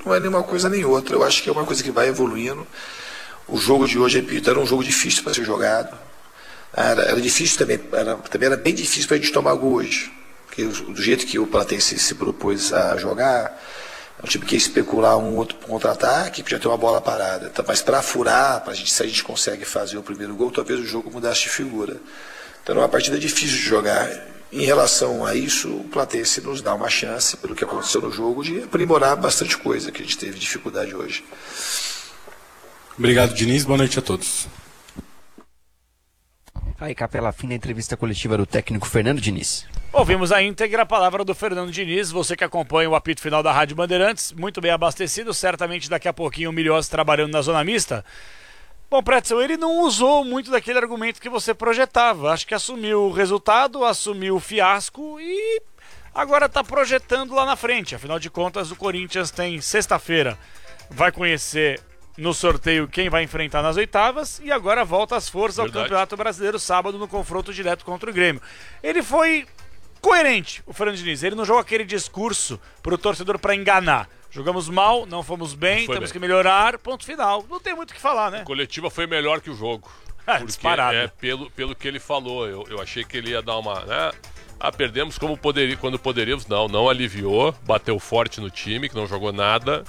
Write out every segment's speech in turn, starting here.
não é nenhuma coisa nem outra. Eu acho que é uma coisa que vai evoluindo. O jogo de hoje, repito, era um jogo difícil para ser jogado. Era difícil também era bem difícil para a gente tomar gol hoje. Porque do jeito que o Platense se propôs a jogar, é um time que ia especular um outro contra-ataque, que já tem uma bola parada. Então, mas para furar, se a gente consegue fazer o primeiro gol, talvez o jogo mudasse de figura. Então era uma partida difícil de jogar. Em relação a isso, o Platense nos dá uma chance, pelo que aconteceu no jogo, de aprimorar bastante coisa que a gente teve dificuldade hoje. Obrigado, Diniz. Boa noite a todos. Aí, Capela, fim da entrevista coletiva do técnico Fernando Diniz. Ouvimos a íntegra palavra do Fernando Diniz, você que acompanha o apito final da Rádio Bandeirantes, muito bem abastecido, certamente daqui a pouquinho o Milhosa trabalhando na zona mista. Bom, Pretzel, ele não usou muito daquele argumento que você projetava, acho que assumiu o resultado, assumiu o fiasco e agora está projetando lá na frente. Afinal de contas, o Corinthians tem sexta-feira, vai conhecer no sorteio quem vai enfrentar nas oitavas e agora volta às forças ao Campeonato Brasileiro sábado no confronto direto contra o Grêmio. Ele foi coerente, o Fernando Diniz, ele não jogou aquele discurso para o torcedor para enganar. Jogamos mal, não fomos bem, temos que melhorar, ponto final. Não tem muito o que falar, né? A coletiva foi melhor que o jogo. Porque disparado. Pelo que ele falou, eu achei que ele ia dar uma... Né? Perdemos quando poderíamos. Não aliviou, bateu forte no time, que não jogou nada.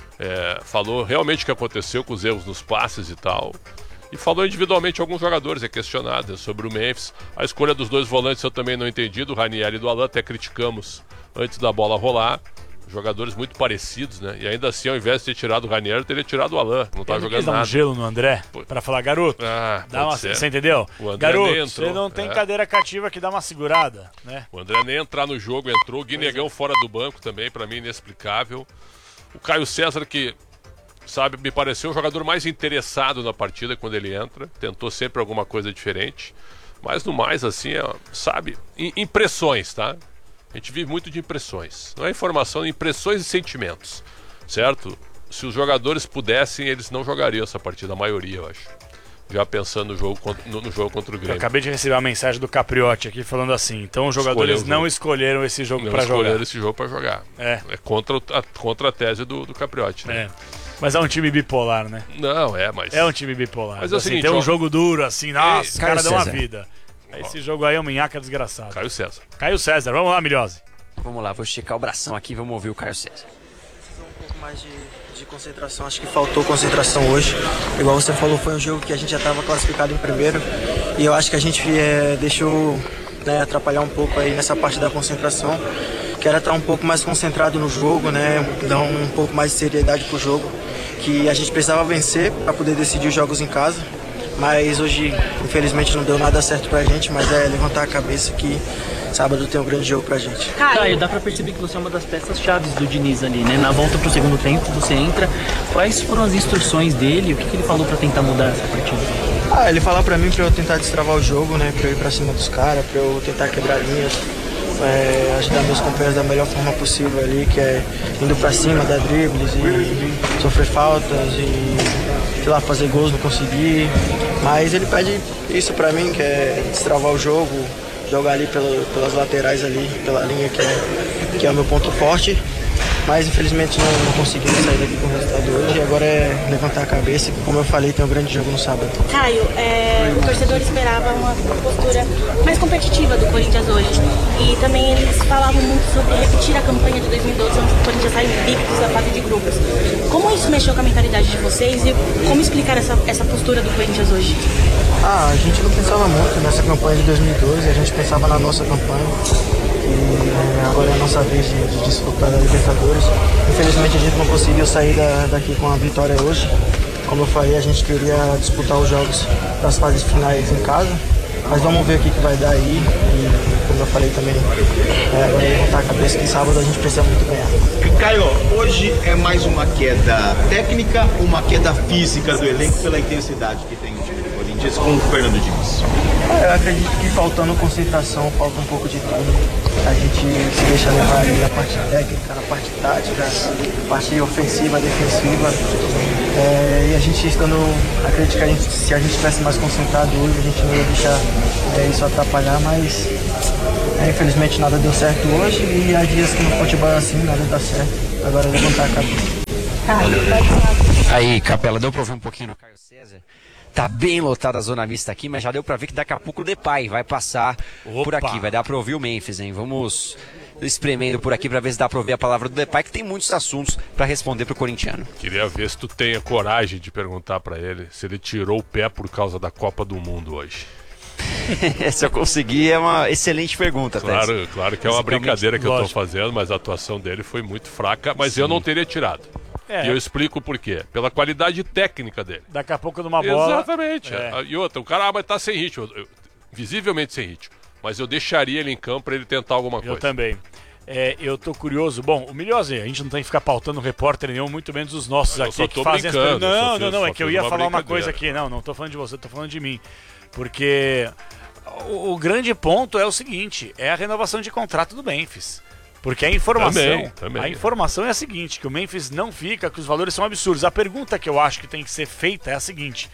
Falou realmente o que aconteceu com os erros nos passes e tal. E falou individualmente alguns jogadores, é questionado sobre o Memphis. A escolha dos dois volantes eu também não entendi, do Ranieri e do Alan, até criticamos antes da bola rolar. Jogadores muito parecidos, né? E ainda assim, ao invés de ter tirado o Ranieri, eu teria tirado o Alan. Não tá jogando nada. Dar um gelo no André pra falar, garoto, dá uma... Você entendeu? Garoto, você não tem cadeira cativa que dá uma segurada, né? O André nem entrar no jogo entrou. O Guinegão fora do banco também, pra mim, inexplicável. O Caio César, que, sabe, me pareceu o jogador mais interessado na partida quando ele entra. Tentou sempre alguma coisa diferente. Mas no mais, assim, sabe, impressões, tá? A gente vive muito de impressões. Não é informação, é impressões e sentimentos. Certo? Se os jogadores pudessem, eles não jogariam essa partida, a maioria, eu acho. Já pensando no jogo contra o Grêmio. Eu acabei de receber uma mensagem do Capriotti aqui falando assim: então os jogadores não escolheram esse jogo para jogar. Não escolheram esse jogo para jogar. É contra a tese do Capriotti, né? Mas é um time bipolar, né? Não, mas... É um time bipolar. Mas é o seguinte, tem um jogo duro, assim, nossa, os caras dão uma César. vida. Esse jogo aí é um minhaca desgraçado. Caio César, vamos lá, Milhosa. Vamos lá, vou esticar o bração aqui e vamos ouvir o Caio César. Um pouco mais de concentração, acho que faltou concentração hoje. Igual você falou, foi um jogo que a gente já estava classificado em primeiro e eu acho que a gente deixou atrapalhar um pouco aí nessa parte da concentração, que era estar um pouco mais concentrado no jogo, né, dar um pouco mais de seriedade pro jogo, que a gente precisava vencer para poder decidir os jogos em casa. Mas hoje, infelizmente, não deu nada certo pra gente, mas levantar a cabeça que sábado tem um grande jogo pra gente. Caio, dá pra perceber que você é uma das peças chaves do Diniz ali, né? Na volta pro segundo tempo, você entra. Quais foram as instruções dele? O que ele falou pra tentar mudar essa partida? Ele falou pra mim pra eu tentar destravar o jogo, né? Pra eu ir pra cima dos caras, pra eu tentar quebrar linhas, ajudar meus companheiros da melhor forma possível ali, que é indo pra cima, dar dribles e sofrer faltas e, sei lá, fazer gols, não conseguir. Mas ele pede isso pra mim, que é destravar o jogo, jogar ali pelas laterais ali, pela linha que é o meu ponto forte. Mas infelizmente não conseguimos sair daqui com o resultado hoje. E agora é levantar a cabeça, que como eu falei, tem um grande jogo no sábado. Caio, o torcedor esperava uma postura mais competitiva do Corinthians hoje. E também eles falavam muito sobre repetir a campanha de 2012, onde o Corinthians saiu invicto da fase de grupos. Como isso mexeu com a mentalidade de vocês e como explicar essa postura do Corinthians hoje? A gente não pensava muito nessa campanha de 2012, a gente pensava na nossa campanha. E agora é a nossa vez de disputar a Libertadores. Infelizmente a gente não conseguiu sair daqui com a vitória hoje. Como eu falei, a gente queria disputar os jogos das fases finais em casa. Mas vamos ver o que vai dar aí. E como eu falei também, agora levantar a cabeça que sábado a gente precisa muito ganhar. Caio, hoje é mais uma queda técnica ou uma queda física do elenco pela intensidade que tem o time do Corinthians com o Fernando Diniz? Eu acredito que faltando concentração, falta um pouco de tudo. A gente se deixa levar ali na parte técnica, na parte tática, na parte ofensiva, defensiva. E a gente acredito que se a gente estivesse mais concentrado hoje, a gente não ia deixar isso atrapalhar, mas infelizmente nada deu certo hoje e há dias que no futebol é assim, nada dá certo. Agora é levantar a cabeça. Aí, Capela, deu pra ouvir um pouquinho no Caio César? Tá bem lotada a zona mista aqui, mas já deu pra ver que daqui a pouco o Depay vai passar por aqui. Vai dar pra ouvir o Memphis, hein? Vamos espremendo por aqui pra ver se dá pra ouvir a palavra do Depay, que tem muitos assuntos pra responder pro corintiano. Queria ver se tu tem a coragem de perguntar pra ele se ele tirou o pé por causa da Copa do Mundo hoje. Se eu conseguir, é uma excelente pergunta. Claro que é uma brincadeira que eu tô fazendo, mas a atuação dele foi muito fraca, mas eu não teria tirado. E eu explico por quê. Pela qualidade técnica dele. Daqui a pouco numa bola... Exatamente. E outra, o cara mas tá sem ritmo. Visivelmente sem ritmo. Mas eu deixaria ele em campo pra ele tentar alguma coisa. Eu também. Eu tô curioso. Bom, o Milhose, a gente não tem que ficar pautando repórter nenhum, muito menos os nossos aqui que fazem as perguntas. Não, é que eu ia falar uma coisa aqui. Não tô falando de você, tô falando de mim. Porque o grande ponto é o seguinte, é a renovação de contrato do Memphis. Porque a informação, a informação é a seguinte, que o Memphis não fica, que os valores são absurdos. A pergunta que eu acho que tem que ser feita é a seguinte: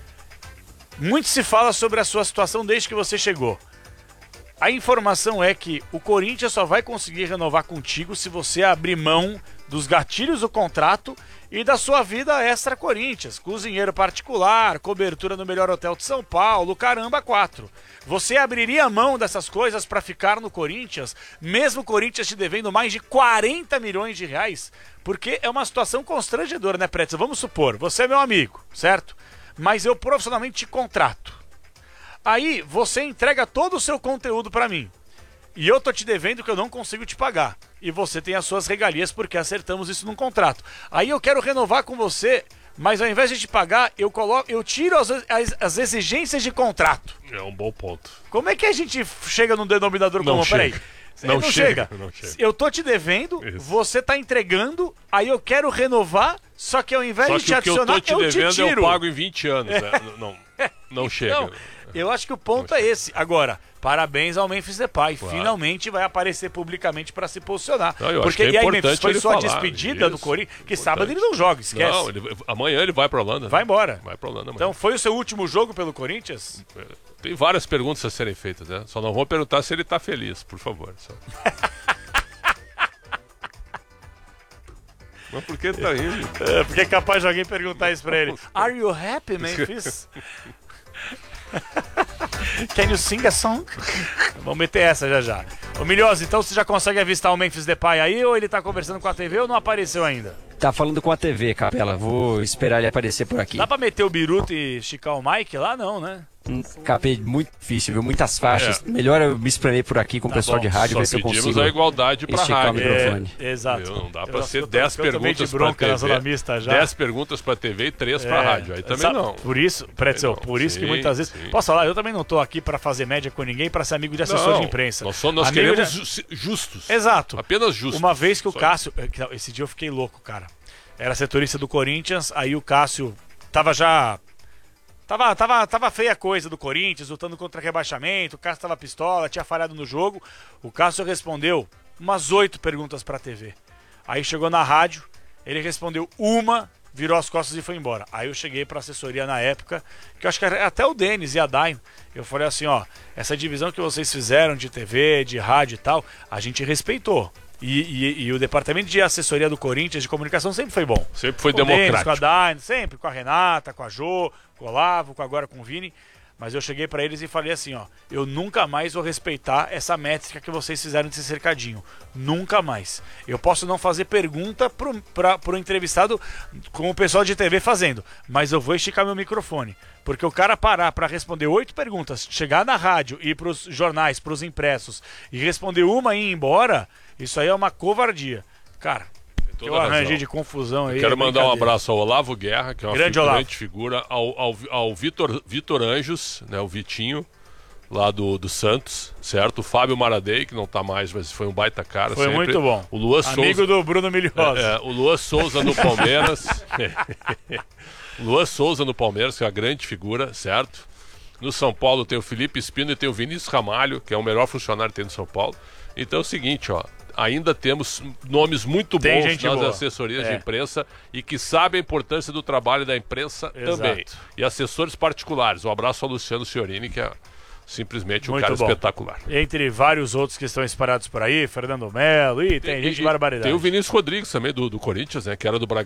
muito se fala sobre a sua situação desde que você chegou. A informação é que o Corinthians só vai conseguir renovar contigo se você abrir mão dos gatilhos do contrato e da sua vida extra Corinthians. Cozinheiro particular, cobertura no melhor hotel de São Paulo, caramba, 4. Você abriria mão dessas coisas para ficar no Corinthians, mesmo o Corinthians te devendo mais de 40 milhões de reais? Porque é uma situação constrangedora, né, Pretzel? Vamos supor, você é meu amigo, certo? Mas eu profissionalmente te contrato. Aí você entrega todo o seu conteúdo para mim. E eu tô te devendo que eu não consigo te pagar. E você tem as suas regalias porque acertamos isso num contrato. Aí eu quero renovar com você, mas ao invés de te pagar, eu tiro as exigências de contrato. É um bom ponto. Como é que a gente chega num denominador comum? Peraí. Não chega. Eu tô te devendo, você tá entregando, aí eu quero renovar, só que ao invés de te adicionar, eu te tiro. Só que o que eu tô te devendo eu pago em 20 anos. Não chega. Então, eu acho que o ponto é esse. Agora, parabéns ao Memphis Depay. Claro. Finalmente vai aparecer publicamente para se posicionar. Não, porque e aí, Memphis, foi só a despedida do Corinthians, que sábado ele não joga, esquece. Não, amanhã ele vai para Holanda. Vai embora. Vai para Holanda amanhã. Então foi o seu último jogo pelo Corinthians? Tem várias perguntas a serem feitas, né? Só não vou perguntar se ele tá feliz, por favor. Só. Mas por que ele tá rindo? Porque é capaz de alguém perguntar isso pra ele. Are you happy, Memphis? Can you sing a song? Vamos meter essa já. Ô Milhose, então você já consegue avistar o Memphis Depay aí, ou ele tá conversando com a TV ou não apareceu ainda? Tá falando com a TV, Capela. Vou esperar ele aparecer por aqui. Dá pra meter o biruta e esticar o mic lá? Não, né? Capê, muito difícil, viu? Muitas faixas. Melhor eu me espremer por aqui com o pessoal de rádio, ver se eu consigo. Pedimos a igualdade pra rádio. O microfone. Exato. Não dá pra ser 10 perguntas pra TV, 10 perguntas pra TV e 3 pra rádio. Aí também não. Por isso, Pretzel, que muitas vezes... Posso falar? Eu também não tô aqui pra fazer média com ninguém, pra ser amigo de assessor de imprensa. Nós queremos justos. Exato. Apenas justos. Uma vez que o Cássio... Esse dia eu fiquei louco, cara. Era setorista do Corinthians, aí o Cássio tava já... Tava feia a coisa do Corinthians, lutando contra rebaixamento, o Cássio tava pistola, tinha falhado no jogo. O Cássio respondeu umas 8 perguntas pra TV. Aí chegou na rádio, ele respondeu uma, virou as costas e foi embora. Aí eu cheguei pra assessoria na época, que eu acho que era até o Denis e a Dain. Eu falei assim, ó, essa divisão que vocês fizeram de TV, de rádio e tal, a gente respeitou. E o departamento de assessoria do Corinthians de comunicação sempre foi bom. Sempre foi democrático. Denis, com a Dain, sempre, com a Renata, com a Jo, com o Olavo, agora com o Vini. Mas eu cheguei pra eles e falei assim, ó, eu nunca mais vou respeitar essa métrica que vocês fizeram desse cercadinho. Nunca mais. Eu posso não fazer pergunta pro entrevistado com o pessoal de TV fazendo, mas eu vou esticar meu microfone. Porque o cara parar pra responder 8 perguntas, chegar na rádio, ir pros jornais, pros impressos, e responder uma e ir embora, isso aí é uma covardia. Cara... Eu arranjei de confusão aí. Eu quero mandar um abraço ao Olavo Guerra, que é uma grande figura, ao Vitor Anjos, né, o Vitinho, lá do Santos, certo? O Fábio Maradei, que não tá mais, mas foi um baita cara. Foi sempre. Muito bom. O Luan amigo Souza, do Bruno Milhosa. O Luan Souza no Palmeiras. Luan Souza no Palmeiras, que é uma grande figura, certo? No São Paulo tem o Felipe Espino e tem o Vinícius Ramalho, que é o melhor funcionário que tem no São Paulo. Então é o seguinte, ó. Ainda temos nomes muito bons nas assessorias de imprensa e que sabem a importância do trabalho da imprensa também. E assessores particulares. Um abraço ao Luciano Ciorini, que é simplesmente um cara espetacular. Entre vários outros que estão espalhados por aí, Fernando Melo, tem gente barbaridade. Tem o Vinícius Rodrigues também, do Corinthians, né, que era do Bragantino.